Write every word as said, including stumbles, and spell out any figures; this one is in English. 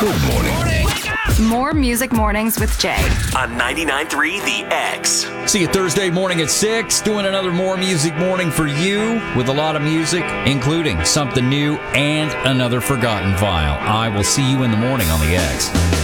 Good morning. More Music Mornings with Jay. On ninety-nine point three The X. See you Thursday morning at six, doing another More Music Morning for you with a lot of music, including something new and another forgotten file. I will see you in the morning on The X.